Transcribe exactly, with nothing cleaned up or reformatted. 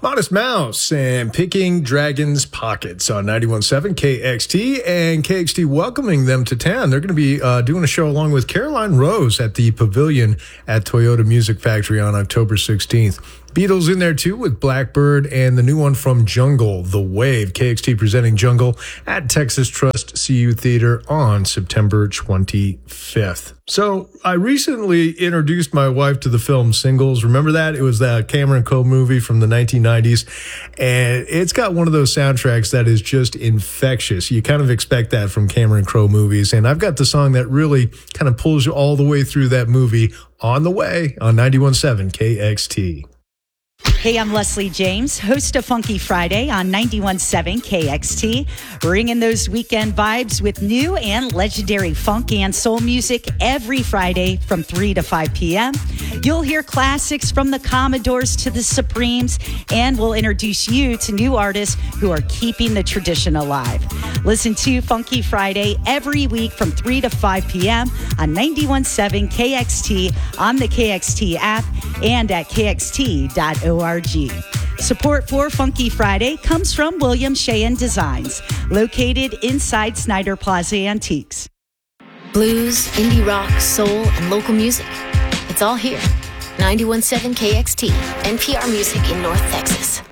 Modest Mouse and Picking Dragon's Pockets on ninety-one point seven K X T, and K X T welcoming them to town. They're going to be uh, doing a show along with Caroline Rose at the Pavilion at Toyota Music Factory on October sixteenth. Beatles in there too with Blackbird and the new one from Jungle, The Wave. K X T presenting Jungle at Texas Trust C U Theater on September twenty-fifth. So I recently introduced my wife to the film Singles. Remember that? It was that Cameron Crowe movie from the nineteen nineties. And it's got one of those soundtracks that is just infectious. You kind of expect that from Cameron Crowe movies. And I've got the song that really kind of pulls you all the way through that movie on the way on ninety-one point seven K X T. Hey, I'm Leslie James, host of Funky Friday on ninety-one point seven K X T, bringing those weekend vibes with new and legendary funk and soul music every Friday from three to five p.m. You'll hear classics from the Commodores to the Supremes, and we'll introduce you to new artists who are keeping the tradition alive. Listen to Funky Friday every week from three to five p.m. on ninety-one point seven K X T, on the K X T app, and at K X T dot org. Support for Funky Friday comes from William Sheehan Designs, located inside Snyder Plaza Antiques. Blues, indie rock, soul, and local music. It's all here. ninety-one point seven K X T, N P R Music in North Texas.